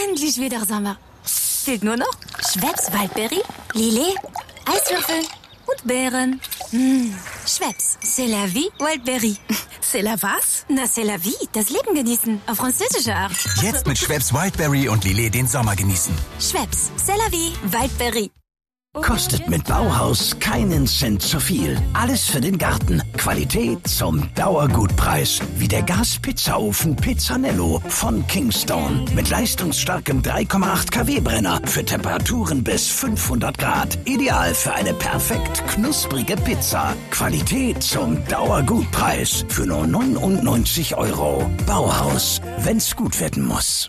endlich wieder Sommer. Fehlt nur noch Schweppes Waldbeere, Lillet, Eiswürfel und Beeren. Schweppes, c'est la vie, Wildberry. C'est la was? Na, c'est la vie, das Leben genießen, auf französische Art. Jetzt mit Schweppes Wildberry und Lillet den Sommer genießen. Schweppes, c'est la vie, Wildberry. Kostet mit Bauhaus keinen Cent zu viel. Alles für den Garten. Qualität zum Dauergutpreis. Wie der Gaspizzaofen Pizzanello von Kingstone. Mit leistungsstarkem 3,8 kW Brenner für Temperaturen bis 500 Grad. Ideal für eine perfekt knusprige Pizza. Qualität zum Dauergutpreis. Für nur 99 €. Bauhaus, wenn's gut werden muss.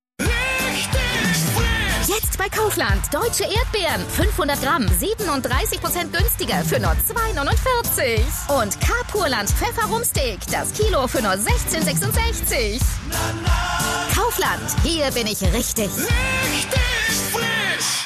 Jetzt bei Kaufland. Deutsche Erdbeeren. 500 Gramm. 37% günstiger für nur 2,49. Und K-Purland Pfefferrumsteak. Das Kilo für nur 16,66. Kaufland. Hier bin ich richtig. Richtig frisch.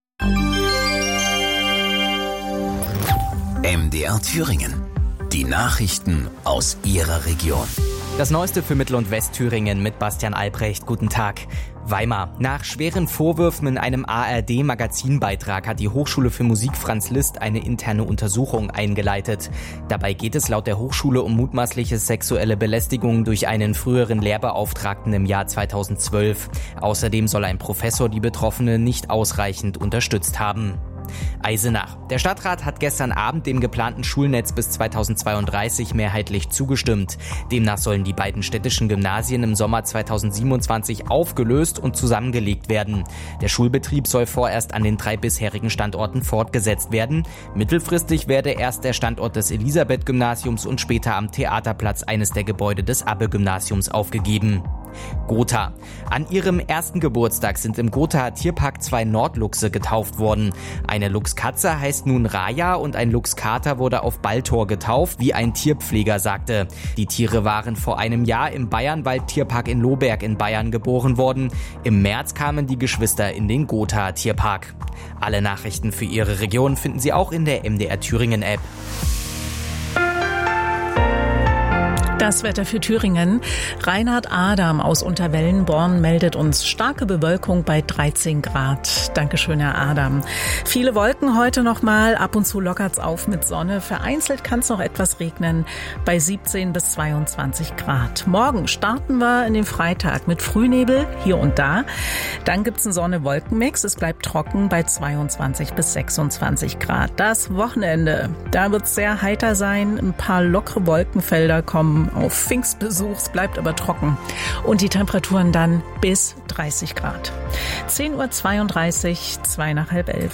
MDR Thüringen. Die Nachrichten aus Ihrer Region. Das Neueste für Mittel- und Westthüringen mit Bastian Albrecht. Guten Tag. Weimar. Nach schweren Vorwürfen in einem ARD-Magazinbeitrag hat die Hochschule für Musik Franz Liszt eine interne Untersuchung eingeleitet. Dabei geht es laut der Hochschule um mutmaßliche sexuelle Belästigung durch einen früheren Lehrbeauftragten im Jahr 2012. Außerdem soll ein Professor die Betroffene nicht ausreichend unterstützt haben. Eisenach. Der Stadtrat hat gestern Abend dem geplanten Schulnetz bis 2032 mehrheitlich zugestimmt. Demnach sollen die beiden städtischen Gymnasien im Sommer 2027 aufgelöst und zusammengelegt werden. Der Schulbetrieb soll vorerst an den 3 bisherigen Standorten fortgesetzt werden. Mittelfristig werde erst der Standort des Elisabeth-Gymnasiums und später am Theaterplatz eines der Gebäude des Abbe-Gymnasiums aufgegeben. Gotha. An ihrem ersten Geburtstag sind im Gothaer Tierpark 2 Nordluchse getauft worden. Eine Luchskatze heißt nun Raja und ein Luchskater wurde auf Baltor getauft, wie ein Tierpfleger sagte. Die Tiere waren vor einem Jahr im Bayernwald-Tierpark in Lohberg in Bayern geboren worden. Im März kamen die Geschwister in den Gothaer Tierpark. Alle Nachrichten für Ihre Region finden Sie auch in der MDR Thüringen App. Das Wetter für Thüringen. Reinhard Adam aus Unterwellenborn meldet uns starke Bewölkung bei 13 Grad. Dankeschön, Herr Adam. Viele Wolken heute nochmal. Ab und zu lockert's auf mit Sonne. Vereinzelt kann es noch etwas regnen bei 17 bis 22 Grad. Morgen starten wir in den Freitag mit Frühnebel hier und da. Dann gibt's einen Sonne-Wolken-Mix. Es bleibt trocken bei 22 bis 26 Grad. Das Wochenende, da wird's sehr heiter sein. Ein paar lockere Wolkenfelder kommen auf Pfingstbesuch, es bleibt aber trocken. Und die Temperaturen dann bis 30 Grad. 10:32 Uhr, 2 nach halb 11.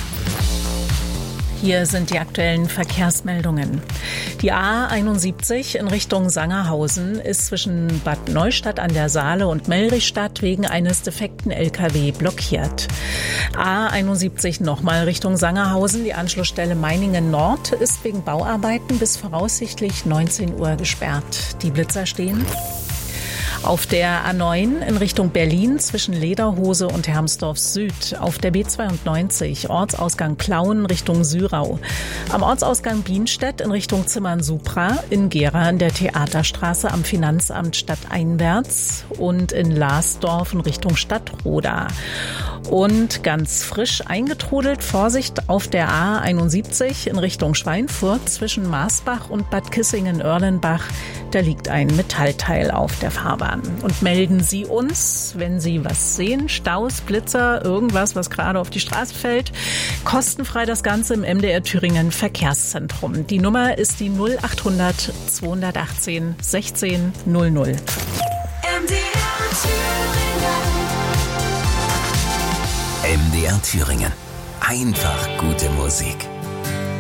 Hier sind die aktuellen Verkehrsmeldungen. Die A71 in Richtung Sangerhausen ist zwischen Bad Neustadt an der Saale und Melrichstadt wegen eines defekten LKW blockiert. A71 nochmal Richtung Sangerhausen. Die Anschlussstelle Meiningen Nord ist wegen Bauarbeiten bis voraussichtlich 19 Uhr gesperrt. Die Blitzer stehen. Auf der A9 in Richtung Berlin zwischen Lederhose und Hermsdorf Süd. Auf der B92 Ortsausgang Plauen Richtung Syrau. Am Ortsausgang Bienstedt in Richtung Zimmern-Supra. In Gera in der Theaterstraße am Finanzamt stadteinwärts. Und in Lasdorf in Richtung Stadtroda. Und ganz frisch eingetrudelt, Vorsicht auf der A71 in Richtung Schweinfurt zwischen Marsbach und Bad Kissingen-Oerlenbach. Da liegt ein Metallteil auf der Fahrbahn. Und melden Sie uns, wenn Sie was sehen, Staus, Blitzer, irgendwas, was gerade auf die Straße fällt. Kostenfrei das Ganze im MDR Thüringen Verkehrszentrum. Die Nummer ist die 0800 218 16 00. MDR Thüringen. MDR Thüringen. Einfach gute Musik.